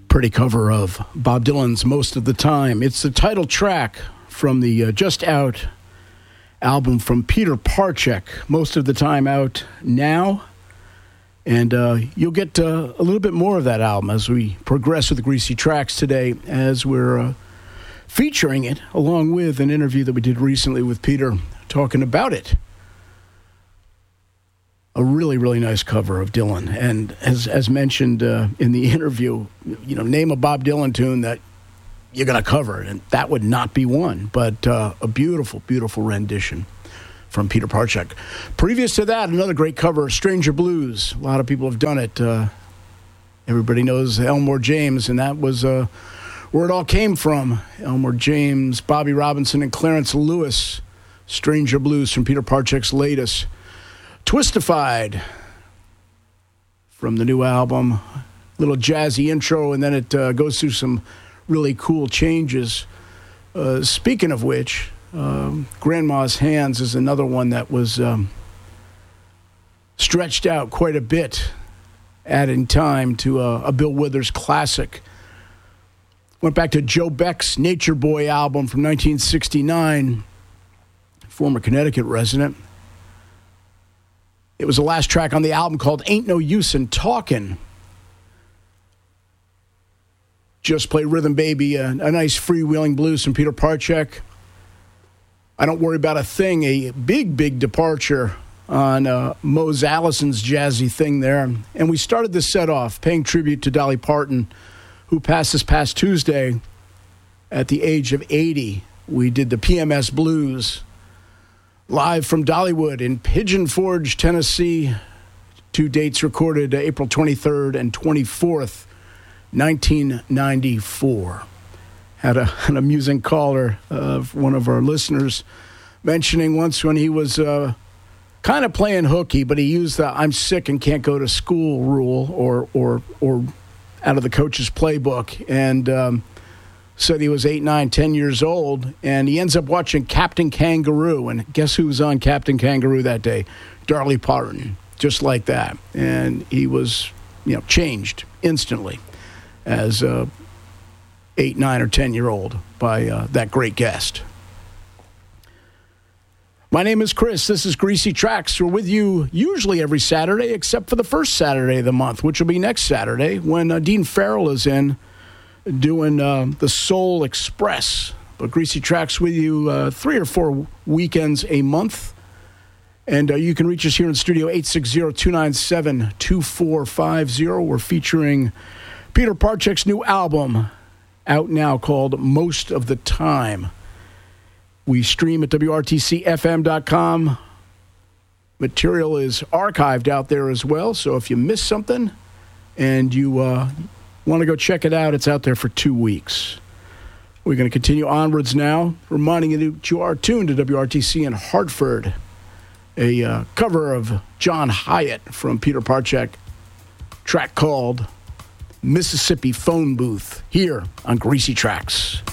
Pretty cover of Bob Dylan's Most of the Time. It's the title track from the just out album from Peter Parchek, Most of the Time, out now. And you'll get a little bit more of that album as we progress with the Greasy Tracks today, as we're featuring it along with an interview that we did recently with Peter talking about it. A really, really nice cover of Dylan. And as mentioned in the interview, name a Bob Dylan tune that you're going to cover, and that would not be one. But a beautiful, beautiful rendition from Peter Parchek. Previous to that, another great cover, Stranger Blues. A lot of people have done it. Everybody knows Elmore James, and that was where it all came from. Elmore James, Bobby Robinson, and Clarence Lewis. Stranger Blues from Peter Parchek's latest. Twistified from the new album. Little jazzy intro, and then it goes through some really cool changes. Speaking of which, Grandma's Hands is another one that was stretched out quite a bit, adding time to a Bill Withers classic. Went back to Joe Beck's Nature Boy album from 1969, former Connecticut resident. It was the last track on the album called Ain't No Use in Talkin'. Just play Rhythm Baby, a nice freewheeling blues from Peter Parchek. I Don't Worry About a Thing, a big, big departure on Mose Allison's jazzy thing there. And we started this set off paying tribute to Dolly Parton, who passed this past Tuesday at the age of 80. We did the PMS Blues live from Dollywood in Pigeon Forge, Tennessee. Two dates recorded April 23rd and 24th, 1994. Had an amusing caller of one of our listeners mentioning once when he was kind of playing hooky, but he used the I'm sick and can't go to school rule or out of the coach's playbook, and said he was 8, 9, 10 years old, and he ends up watching Captain Kangaroo, and guess who was on Captain Kangaroo that day? Dolly Parton, just like that. And he was, changed instantly as 8, 9, or 10-year-old by that great guest. My name is Chris. This is Greasy Tracks. We're with you usually every Saturday, except for the first Saturday of the month, which will be next Saturday, when Dean Farrell is in doing the Soul Express. But Greasy Tracks with you 3 or 4 weekends a month. And you can reach us here in studio, 860-297-2450. We're featuring Peter Parchek's new album, out now, called Most of the Time. We stream at WRTCFM.com. Material is archived out there as well, so if you miss something and you want to go check it out, it's out there for 2 weeks. We're going to continue onwards now, reminding you that you are tuned to WRTC in Hartford. A cover of John Hyatt from Peter Parchek, track called Mississippi Phone Booth, here on Greasy Tracks.